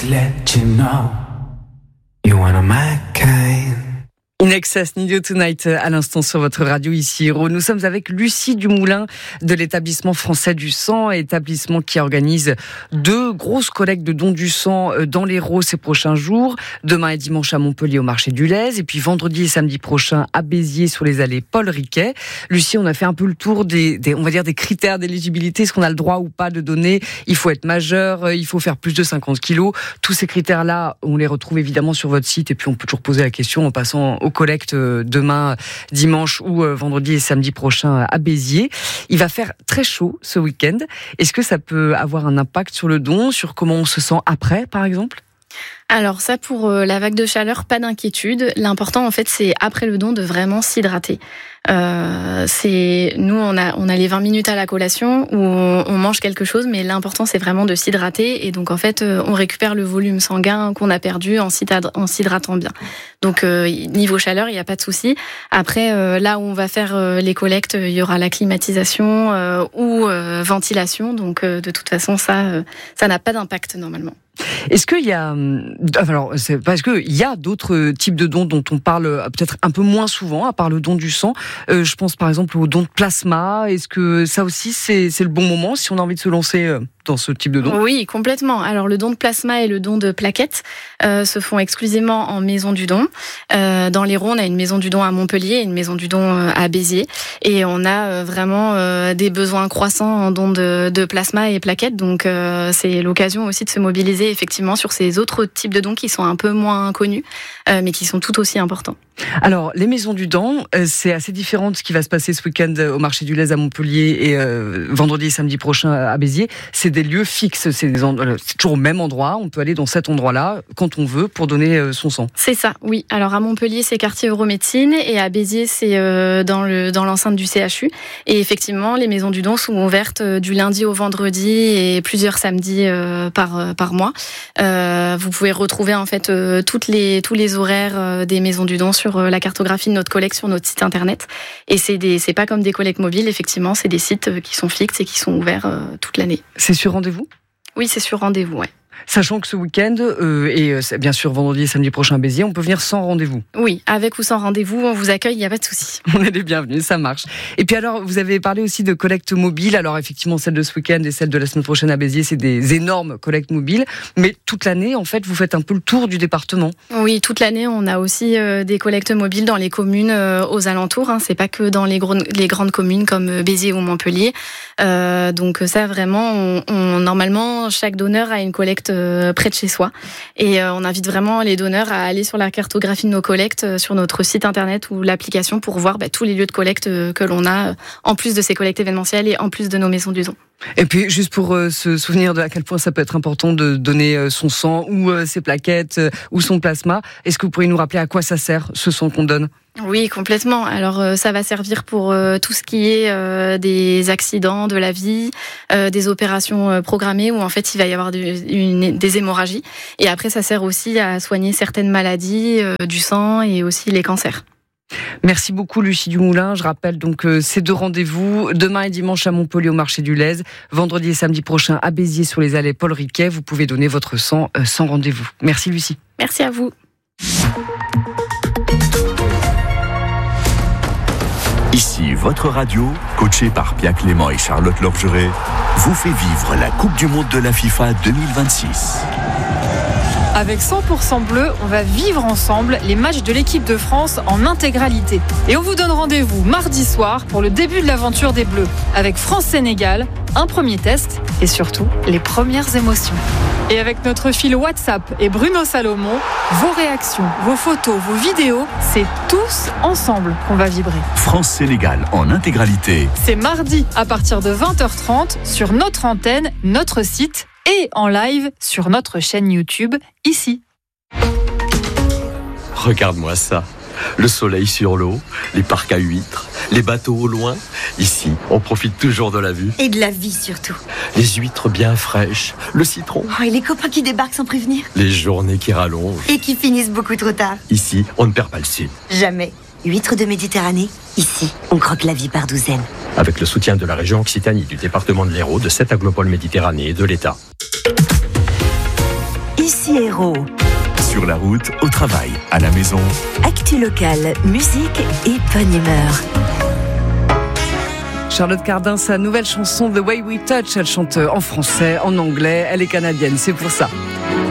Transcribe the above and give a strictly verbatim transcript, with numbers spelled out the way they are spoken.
just let you know you're one of my kind. In Excess, Need You Tonight à l'instant sur votre radio ici Héros. Nous sommes avec Lucie Dumoulin de l'établissement français du sang, établissement qui organise deux grosses collectes de dons du sang dans l'Hérault ces prochains jours, demain et dimanche à Montpellier au marché du Lez, et puis vendredi et samedi prochain à Béziers sur les allées Paul Riquet. Lucie, on a fait un peu le tour des, des on va dire des critères d'éligibilité, est-ce qu'on a le droit ou pas de donner? Il faut être majeur, il faut faire plus de cinquante kilos. Tous ces critères-là, on les retrouve évidemment sur votre site, et puis on peut toujours poser la question en passant au collecte demain, dimanche ou vendredi et samedi prochain à Béziers. Il va faire très chaud ce week-end. Est-ce que ça peut avoir un impact sur le don, sur comment on se sent après, par exemple ? Alors ça, pour la vague de chaleur, pas d'inquiétude. L'important, en fait, c'est après le don de vraiment s'hydrater. Euh, c'est nous, on a on a les vingt minutes à la collation où on, on mange quelque chose, mais l'important c'est vraiment de s'hydrater, et donc en fait on récupère le volume sanguin qu'on a perdu en s'hydratant bien. Donc euh, niveau chaleur, il n'y a pas de souci. Après euh, là où on va faire euh, les collectes, il y aura la climatisation euh, ou euh, ventilation. Donc euh, de toute façon ça euh, ça n'a pas d'impact normalement. Est-ce qu'il y a, alors c'est parce que il y a d'autres types de dons dont on parle peut-être un peu moins souvent, à part le don du sang. Euh, je pense par exemple au don de plasma. Est-ce que ça aussi c'est c'est le bon moment si on a envie de se lancer dans ce type de don? Oui, complètement. Alors le don de plasma et le don de plaquettes euh, se font exclusivement en maison du don. Euh, dans l'Hérault, on a une maison du don à Montpellier et une maison du don à Béziers, et on a euh, vraiment euh, des besoins croissants en don de, de plasma et plaquettes. Donc euh, c'est l'occasion aussi de se mobiliser effectivement sur ces autres types de dons qui sont un peu moins connus, euh, mais qui sont tout aussi importants. Alors, les maisons du don, euh, c'est assez différent de ce qui va se passer ce week-end au marché du Lez à Montpellier et euh, vendredi et samedi prochain à Béziers. C'est des lieux fixes, c'est, des end- c'est toujours au même endroit. On peut aller dans cet endroit-là quand on veut pour donner euh, son sang. C'est ça, oui. Alors à Montpellier, c'est quartier Euromédecine, et à Béziers, c'est euh, dans, le, dans l'enceinte du C H U. Et effectivement, les maisons du don sont ouvertes euh, du lundi au vendredi et plusieurs samedis euh, par, euh, par mois. Euh, vous pouvez retrouver en fait euh, toutes les, tous les horaires euh, des maisons du don sur sur la cartographie de notre collecte sur notre site internet. Et c'est des, c'est pas comme des collectes mobiles, effectivement, c'est des sites qui sont fixes et qui sont ouverts euh, toute l'année. C'est sur rendez-vous ? Oui, c'est sur rendez-vous, ouais. Sachant que ce week-end, euh, et euh, bien sûr vendredi et samedi prochain à Béziers, on peut venir sans rendez-vous. Oui, avec ou sans rendez-vous, on vous accueille, il n'y a pas de souci. On est les bienvenus, ça marche. Et puis alors, vous avez parlé aussi de collecte mobile. Alors effectivement, celle de ce week-end et celle de la semaine prochaine à Béziers, c'est des énormes collectes mobiles. Mais toute l'année, en fait, vous faites un peu le tour du département. Oui, toute l'année, on a aussi euh, des collectes mobiles dans les communes euh, aux alentours. Hein. C'est pas que dans les, gros, les grandes communes comme Béziers ou Montpellier. Euh, donc ça, vraiment, on, on, normalement, chaque donneur a une collecte euh, près de chez soi. Et euh, on invite vraiment les donneurs à aller sur la cartographie de nos collectes euh, sur notre site internet ou l'application pour voir bah, tous les lieux de collecte euh, que l'on a, euh, en plus de ces collectes événementielles et en plus de nos maisons du don. Et puis, juste pour euh, se souvenir de à quel point ça peut être important de donner euh, son sang ou euh, ses plaquettes euh, ou son plasma, est-ce que vous pourriez nous rappeler à quoi ça sert, ce sang qu'on donne ? Oui, complètement. Alors, euh, ça va servir pour euh, tout ce qui est euh, des accidents de la vie, euh, des opérations euh, programmées où en fait il va y avoir du, une, des hémorragies. Et après, ça sert aussi à soigner certaines maladies euh, du sang et aussi les cancers. Merci beaucoup Lucie Dumoulin. Je rappelle donc euh, ces deux rendez-vous demain et dimanche à Montpellier au marché du Lez, vendredi et samedi prochain à Béziers sur les allées Paul Riquet. Vous pouvez donner votre sang euh, sans rendez-vous. Merci Lucie. Merci à vous. Ici votre radio, coachée par Pia Clément et Charlotte Lorgeret, vous fait vivre la Coupe du Monde de la FIFA deux mille vingt-six. Avec cent pour cent bleu, on va vivre ensemble les matchs de l'équipe de France en intégralité. Et on vous donne rendez-vous mardi soir pour le début de l'aventure des Bleus, avec France-Sénégal, un premier test et surtout les premières émotions. Et avec notre fil WhatsApp et Bruno Salomon, vos réactions, vos photos, vos vidéos, c'est tous ensemble qu'on va vibrer. France-Sénégal en intégralité. C'est mardi à partir de vingt heures trente sur notre antenne, notre site et en live sur notre chaîne YouTube, ici. Regarde-moi ça. Le soleil sur l'eau, les parcs à huîtres, les bateaux au loin. Ici, on profite toujours de la vue. Et de la vie surtout. Les huîtres bien fraîches, le citron. Oh, et les copains qui débarquent sans prévenir. Les journées qui rallongent. Et qui finissent beaucoup trop tard. Ici, on ne perd pas le sud. Jamais. Huîtres de Méditerranée, ici, on croque la vie par douzaines. Avec le soutien de la région Occitanie, du département de l'Hérault, de sept aglopoles Méditerranée et de l'État. ici Héros. Sur la route, au travail, à la maison. Actu locale, musique et bonne humeur. Charlotte Cardin, sa nouvelle chanson The Way We Touch, elle chante en français, en anglais, elle est canadienne, c'est pour ça.